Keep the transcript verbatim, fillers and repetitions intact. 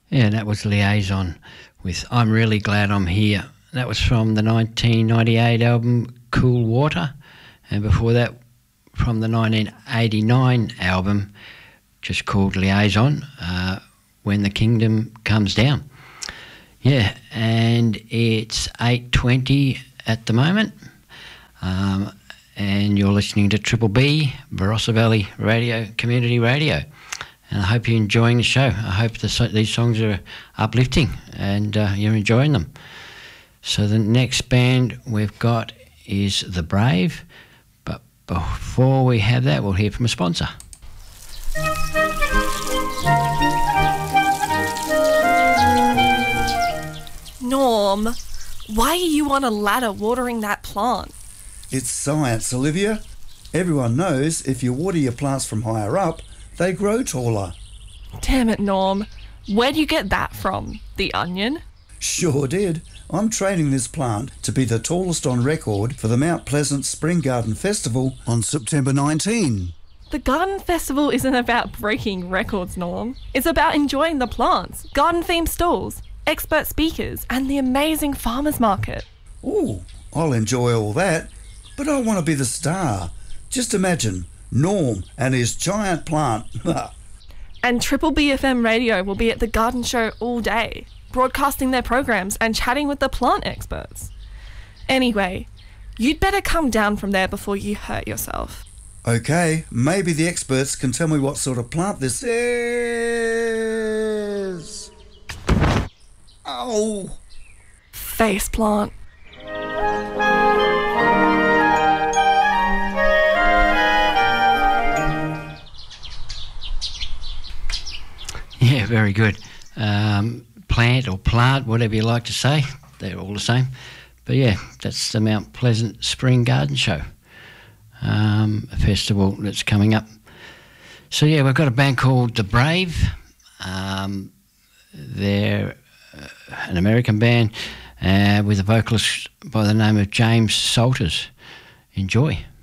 Yeah, that was Liaison with I'm Really Glad I'm Here. That was from the nineteen ninety-eight album Cool Water, and before that from the nineteen eighty-nine album just called Liaison, uh, When the Kingdom Comes Down. Yeah, and it's eight twenty at the moment, um, and you're listening to Triple B, Barossa Valley Radio, Community Radio. And I hope you're enjoying the show. I hope the, these songs are uplifting and uh, you're enjoying them. So the next band we've got is The Brave. But before we have that, we'll hear from a sponsor. Norm, why are you on a ladder watering that plant? It's science, Olivia. Everyone knows if you water your plants from higher up, they grow taller. Damn it, Norm. Where do you get that from? The Onion? Sure did. I'm training this plant to be the tallest on record for the Mount Pleasant Spring Garden Festival on September nineteenth. The Garden Festival isn't about breaking records, Norm. It's about enjoying the plants, garden-themed stalls, expert speakers, and the amazing farmers market. Ooh, I'll enjoy all that, but I want to be the star. Just imagine Norm and his giant plant. And Triple B F M Radio will be at the garden show all day, broadcasting their programs and chatting with the plant experts. Anyway, you'd better come down from there before you hurt yourself. Okay, maybe the experts can tell me what sort of plant this is. Oh! Face plant. Yeah, very good. Um, plant or plant, whatever you like to say, they're all the same. But yeah, that's the Mount Pleasant Spring Garden Show, um, a festival that's coming up. So yeah, we've got a band called The Brave. Um, they're uh, an American band uh, with a vocalist by the name of James Salters. Enjoy.